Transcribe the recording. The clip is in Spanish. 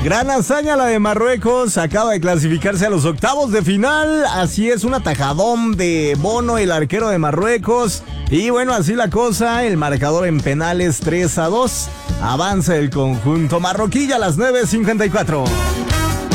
Gran hazaña la de Marruecos, acaba de clasificarse a los octavos de final, así es, un atajadón de Bono, el arquero de Marruecos, y bueno, así la cosa, el marcador en penales 3-2, avanza el conjunto marroquí a las 9:54.